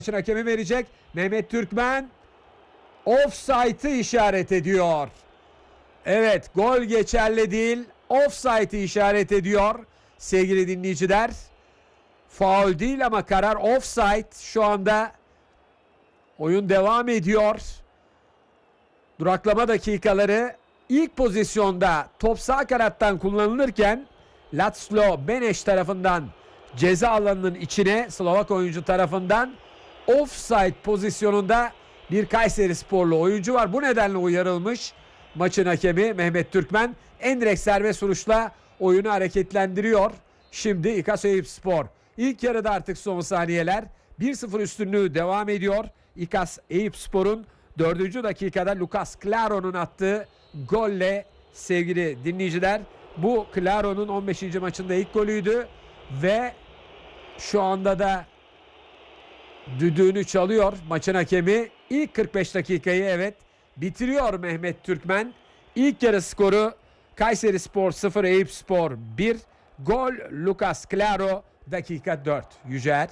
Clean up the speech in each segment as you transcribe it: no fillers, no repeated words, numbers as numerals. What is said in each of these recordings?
Hakemi verecek. Mehmet Türkmen offside'ı işaret ediyor. Evet, gol geçerli değil. Offside'ı işaret ediyor sevgili dinleyiciler. Faul değil ama karar offside. Şu anda oyun devam ediyor. Duraklama dakikaları. İlk pozisyonda top sağ kanattan kullanılırken Laszlo Beneş tarafından ceza alanının içine Slovak oyuncu tarafından offside pozisyonunda bir Kayserisporlu oyuncu var. Bu nedenle uyarılmış maçın hakemi Mehmet Türkmen. Endirekt serbest vuruşla oyunu hareketlendiriyor. Şimdi İKAS Eyüpspor. İlk yarıda artık son saniyeler. 1-0 üstünlüğü devam ediyor. İKAS Eyüpspor'un 4. dakikada Lucas Claro'nun attığı golle sevgili dinleyiciler. Bu Claro'nun 15. maçında ilk golüydü ve şu anda da düdüğünü çalıyor maçın hakemi. İlk 45 dakikayı evet bitiriyor Mehmet Türkmen. İlk yarı skoru Kayserispor 0, Eyüpspor 1. Gol Lucas Claro, dakika 4. Yücel.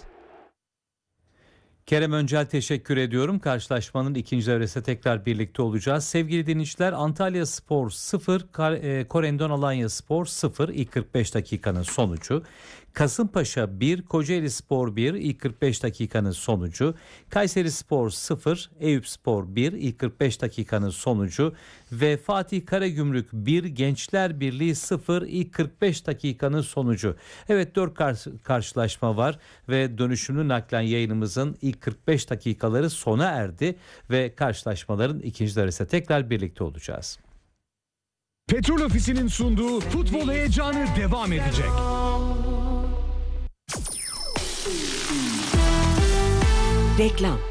Kerem Öncel teşekkür ediyorum. Karşılaşmanın ikinci devresinde tekrar birlikte olacağız. Sevgili dinleyiciler, Antalyaspor 0, Korendon Alanyaspor 0 ilk 45 dakikanın sonucu. Kasımpaşa 1, Kocaelispor 1 ilk 45 dakikanın sonucu. Kayserispor 0, Eyüpspor 1 ilk 45 dakikanın sonucu. Ve Fatih Karagümrük 1, Gençler Birliği 0 ilk 45 dakikanın sonucu. Evet, 4 karşılaşma var ve dönüşümlü naklen yayınımızın ilk 45 dakikaları sona erdi ve karşılaşmaların ikinci devresinde tekrar birlikte olacağız. Petrol Ofisi'nin sunduğu futbol heyecanı devam edecek. Reklam.